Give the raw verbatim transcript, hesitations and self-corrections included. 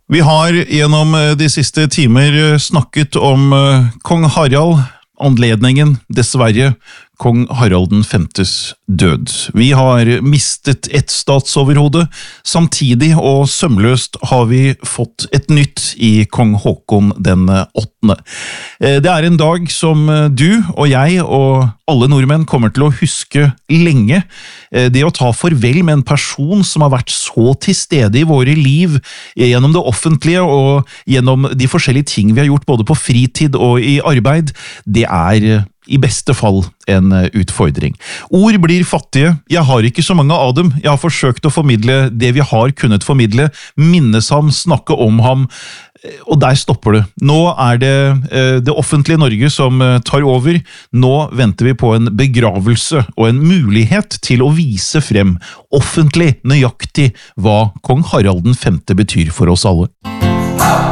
Vi har gjennom de siste timer snakket om kong Harald, anledningen, dessverre, kong Harald den femtes død. Vi har mistet et statsoverhode, samtidig og sømløst har vi fått et nytt i kong Håkon den åttende. Det er en dag som du og jeg og alle nordmenn kommer til å huske lenge. Det å ta farvel med en person som har vært så til stede i våre liv gjennom det offentlige og gjennom de forskjellige ting vi har gjort både på fritid og i arbeid, det er i beste fall en utfordring. Ord blir fattige, jeg har ikke så mange av dem, jeg har forsøkt å formidle det vi har kunnet formidle, minnes ham, snakke om ham, og der stopper det. Nå er det det offentlige Norge som tar over, nå venter vi på en begravelse og en mulighet til å vise frem offentlig nøyaktig hva kong Harald den femte betyr for oss alle.